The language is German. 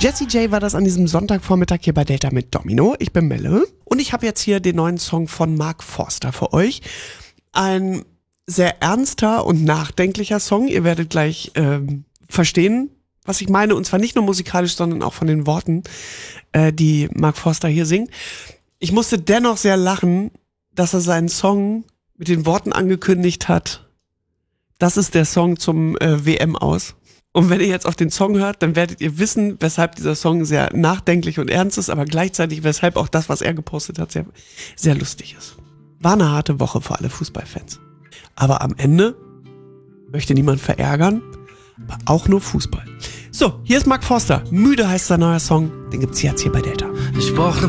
Jessie J war das an diesem Sonntagvormittag hier bei Delta mit Domino. Ich bin Melle und ich habe jetzt hier den neuen Song von Mark Forster für euch. Ein sehr ernster und nachdenklicher Song. Ihr werdet gleich verstehen, was ich meine. Und zwar nicht nur musikalisch, sondern auch von den Worten, die Mark Forster hier singt. Ich musste dennoch sehr lachen, dass er seinen Song mit den Worten angekündigt hat: Das ist der Song zum WM aus. Und wenn ihr jetzt auf den Song hört, dann werdet ihr wissen, weshalb dieser Song sehr nachdenklich und ernst ist, aber gleichzeitig weshalb auch das, was er gepostet hat, sehr, sehr lustig ist. War eine harte Woche für alle Fußballfans. Aber am Ende möchte niemand verärgern, aber auch nur Fußball. So, hier ist Mark Forster. Müde heißt sein neuer Song. Den gibt's jetzt hier bei Delta. Ich brauch ne